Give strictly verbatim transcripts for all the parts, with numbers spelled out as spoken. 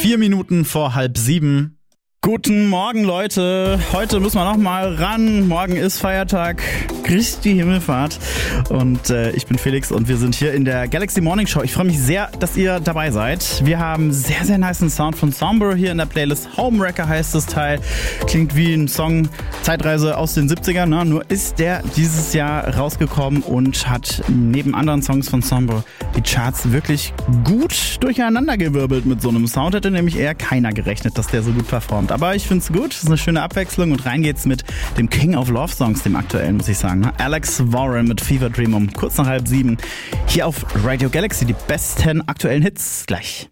Vier Minuten vor halb sieben. Guten Morgen, Leute. Heute müssen wir noch mal ran. Morgen ist Feiertag, Christi Himmelfahrt. Und äh, ich bin Felix und wir sind hier in der Galaxy Morning Show. Ich freue mich sehr, dass ihr dabei seid. Wir haben sehr, sehr nicen Sound von Sombro hier in der Playlist. Homewrecker heißt das Teil. Klingt wie ein Song Zeitreise aus den siebzigern. Ne? Nur ist der dieses Jahr rausgekommen und hat neben anderen Songs von Sombro die Charts wirklich gut durcheinandergewirbelt mit so einem Sound. Hätte nämlich eher keiner gerechnet, dass der so gut performt. Aber ich finde es gut, es ist eine schöne Abwechslung und rein geht's mit dem King of Love Songs, dem aktuellen, muss ich sagen. Alex Warren mit Fever Dream um kurz nach halb sieben. Hier auf Radio Galaxy die besten aktuellen Hits gleich.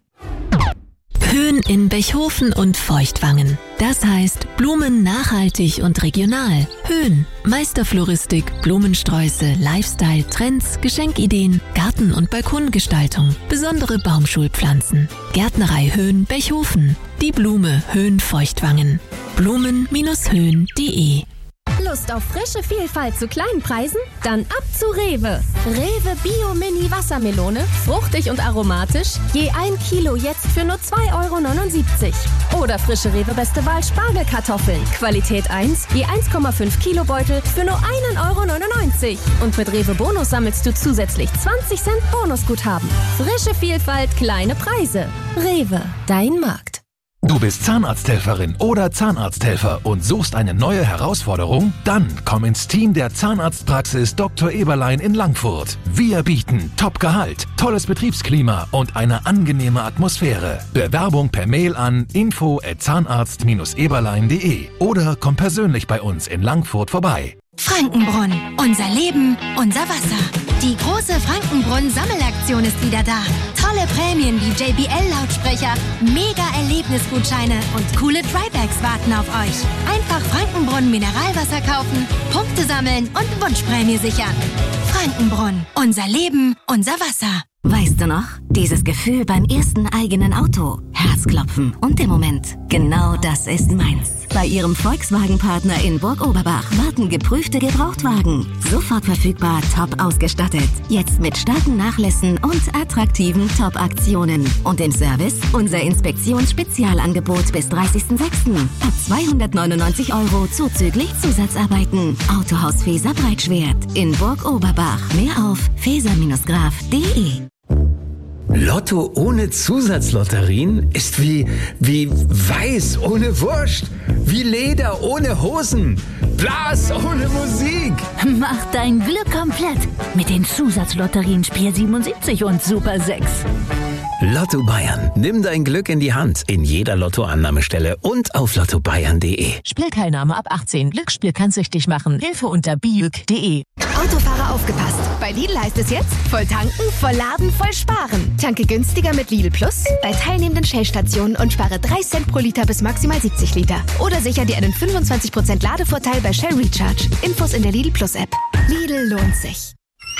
Höhen in Bechhofen und Feuchtwangen. Das heißt Blumen nachhaltig und regional. Höhen, Meisterfloristik, Blumensträuße, Lifestyle, Trends, Geschenkideen, Garten- und Balkongestaltung, besondere Baumschulpflanzen. Gärtnerei Höhen Bechhofen. Die Blume Höhen Feuchtwangen. Blumen Höhen punkt de. Lust auf frische Vielfalt zu kleinen Preisen? Dann ab zu Rewe. Rewe Bio Mini Wassermelone, fruchtig und aromatisch, je ein Kilo jetzt für nur zwei Euro neunundsiebzig. Oder frische Rewe Beste Wahl Spargelkartoffeln, Qualität eins, je eins Komma fünf Kilo Beutel für nur ein Euro neunundneunzig. Und mit Rewe Bonus sammelst du zusätzlich zwanzig Cent Bonusguthaben. Frische Vielfalt, kleine Preise. Rewe, dein Markt. Du bist Zahnarzthelferin oder Zahnarzthelfer und suchst eine neue Herausforderung? Dann komm ins Team der Zahnarztpraxis Doktor Eberlein in Langfurt. Wir bieten Top-Gehalt, tolles Betriebsklima und eine angenehme Atmosphäre. Bewerbung per Mail an info at zahnarzt eberlein punkt de oder komm persönlich bei uns in Langfurt vorbei. Frankenbrunn. Unser Leben, unser Wasser. Die große Frankenbrunn-Sammelaktion ist wieder da. Tolle Prämien wie J B L-Lautsprecher, Mega-Erlebnisgutscheine und coole Drybags warten auf euch. Einfach Frankenbrunn Mineralwasser kaufen, Punkte sammeln und Wunschprämie sichern. Frankenbrunn. Unser Leben, unser Wasser. Weißt du noch? Dieses Gefühl beim ersten eigenen Auto. Herzklopfen und der Moment. Genau das ist meins. Bei Ihrem Volkswagen-Partner in Burg Oberbach warten geprüfte Gebrauchtwagen. Sofort verfügbar, top ausgestattet. Jetzt mit starken Nachlässen und attraktiven Top-Aktionen. Und im Service unser Inspektionsspezialangebot bis dreißigsten sechsten Ab zweihundertneunundneunzig Euro zuzüglich Zusatzarbeiten. Autohaus Feser Breitschwert in Burg Oberbach. Mehr auf feser Graf punkt de. Lotto ohne Zusatzlotterien ist wie, wie Weiß ohne Wurst, wie Leder ohne Hosen, Blas ohne Musik. Mach dein Glück komplett mit den Zusatzlotterien Spiel siebenundsiebzig und Super sechs. Lotto Bayern. Nimm dein Glück in die Hand. In jeder Lottoannahmestelle und auf lotto bayern punkt de. Spielteilnahme ab achtzehn. Glücksspiel kann süchtig machen. Hilfe unter biülk punkt de. Autofahrer aufgepasst. Bei Lidl heißt es jetzt, voll tanken, voll laden, voll sparen. Tanke günstiger mit Lidl Plus bei teilnehmenden Shell-Stationen und spare drei Cent pro Liter bis maximal siebzig Liter. Oder sicher dir einen fünfundzwanzig Prozent Ladevorteil bei Shell Recharge. Infos in der Lidl Plus App. Lidl lohnt sich.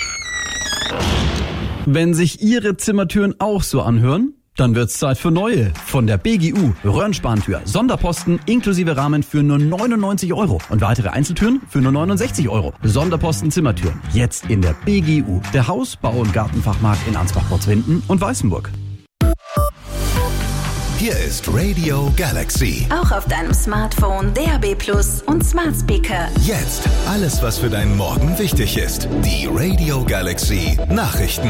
Wenn sich Ihre Zimmertüren auch so anhören, dann wird's Zeit für neue. Von der B G U. Röhrenspantür. Sonderposten inklusive Rahmen für nur neunundneunzig Euro. Und weitere Einzeltüren für nur neunundsechzig Euro. Sonderposten Zimmertüren. Jetzt in der B G U. Der Haus-, Bau- und Gartenfachmarkt in Ansbach-Potzwinden und Weißenburg. Hier ist Radio Galaxy. Auch auf deinem Smartphone, D A B Plus und Smart Speaker. Jetzt alles, was für deinen Morgen wichtig ist. Die Radio Galaxy Nachrichten.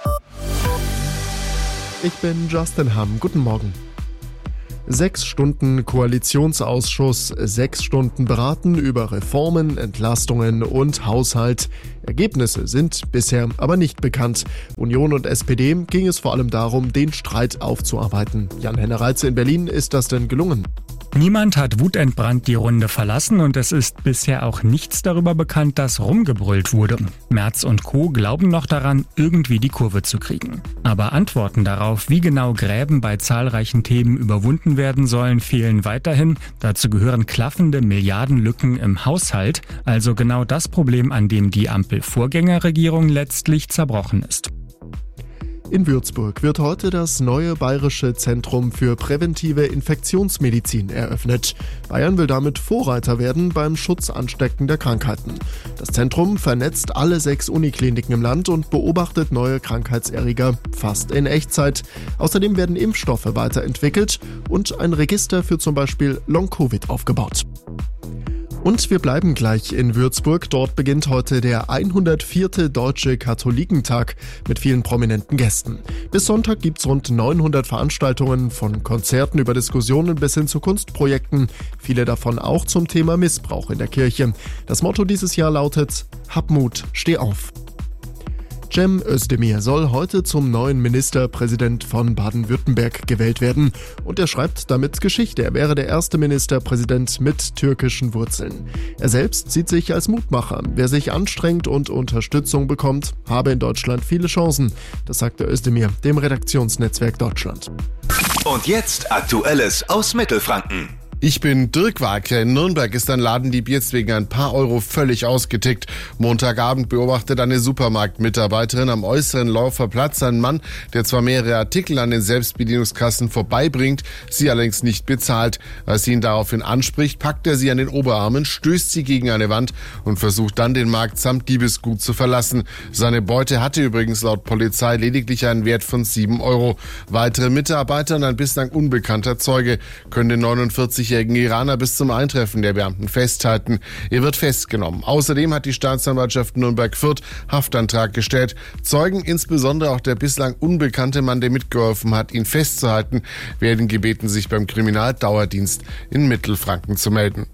Ich bin Justin Hamm. Guten Morgen. Sechs Stunden Koalitionsausschuss, sechs Stunden beraten über Reformen, Entlastungen und Haushalt. Ergebnisse sind bisher aber nicht bekannt. Union und S P D ging es vor allem darum, den Streit aufzuarbeiten. Jan-Henner Reitze in Berlin, ist das denn gelungen? Niemand hat wutentbrannt die Runde verlassen und es ist bisher auch nichts darüber bekannt, dass rumgebrüllt wurde. Merz und Co. glauben noch daran, irgendwie die Kurve zu kriegen. Aber Antworten darauf, wie genau Gräben bei zahlreichen Themen überwunden werden sollen, fehlen weiterhin. Dazu gehören klaffende Milliardenlücken im Haushalt, also genau das Problem, an dem die Ampel-Vorgängerregierung letztlich zerbrochen ist. In Würzburg wird heute das neue Bayerische Zentrum für präventive Infektionsmedizin eröffnet. Bayern will damit Vorreiter werden beim Schutz ansteckender Krankheiten. Das Zentrum vernetzt alle sechs Unikliniken im Land und beobachtet neue Krankheitserreger fast in Echtzeit. Außerdem werden Impfstoffe weiterentwickelt und ein Register für zum Beispiel Long-Covid aufgebaut. Und wir bleiben gleich in Würzburg. Dort beginnt heute der hundertvierte Deutsche Katholikentag mit vielen prominenten Gästen. Bis Sonntag gibt's rund neunhundert Veranstaltungen, von Konzerten über Diskussionen bis hin zu Kunstprojekten. Viele davon auch zum Thema Missbrauch in der Kirche. Das Motto dieses Jahr lautet: Hab Mut, steh auf. Cem Özdemir soll heute zum neuen Ministerpräsident von Baden-Württemberg gewählt werden. Und er schreibt damit Geschichte. Er wäre der erste Ministerpräsident mit türkischen Wurzeln. Er selbst sieht sich als Mutmacher. Wer sich anstrengt und Unterstützung bekommt, habe in Deutschland viele Chancen. Das sagte Özdemir dem Redaktionsnetzwerk Deutschland. Und jetzt Aktuelles aus Mittelfranken. Ich bin Dirk Wagner. In Nürnberg ist ein Ladendieb jetzt wegen ein paar Euro völlig ausgetickt. Montagabend beobachtet eine Supermarktmitarbeiterin am äußeren Laufer Platz einen Mann, der zwar mehrere Artikel an den Selbstbedienungskassen vorbeibringt, sie allerdings nicht bezahlt. Als sie ihn daraufhin anspricht, packt er sie an den Oberarmen, stößt sie gegen eine Wand und versucht dann den Markt samt Diebesgut zu verlassen. Seine Beute hatte übrigens laut Polizei lediglich einen Wert von sieben Euro. Weitere Mitarbeiter und ein bislang unbekannter Zeuge können den neunundvierzigjährigen Iraner bis zum Eintreffen der Beamten festhalten. Er wird festgenommen. Außerdem hat die Staatsanwaltschaft Nürnberg-Fürth Haftantrag gestellt. Zeugen, insbesondere auch der bislang unbekannte Mann, der mitgeholfen hat, ihn festzuhalten, werden gebeten, sich beim Kriminaldauerdienst in Mittelfranken zu melden.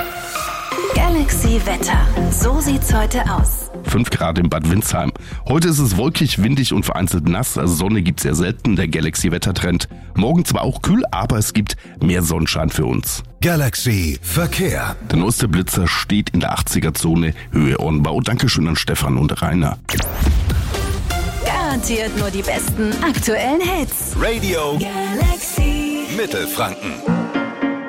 Galaxy Wetter. So sieht's heute aus. fünf Grad in Bad Windsheim. Heute ist es wolkig, windig und vereinzelt nass. Also Sonne gibt es sehr selten, der Galaxy-Wettertrend. Morgen zwar auch kühl, aber es gibt mehr Sonnenschein für uns. Galaxy Verkehr. Der neueste Blitzer steht in der achtziger-Zone, Höhe Ornbau. Dankeschön an Stefan und Rainer. Garantiert nur die besten aktuellen Hits. Radio Galaxy Mittelfranken.